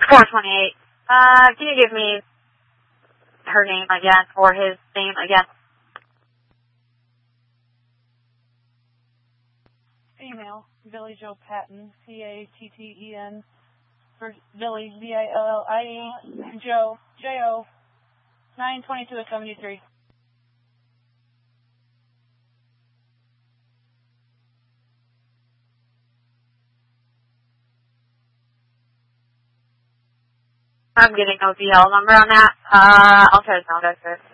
428. Can you give me her name again, or his name again? Female, Billy Joe Patton, Patten, for Billy, Billie, Joe, J-O, 922-73. I'm getting no DL number on that. I'll try to sound it.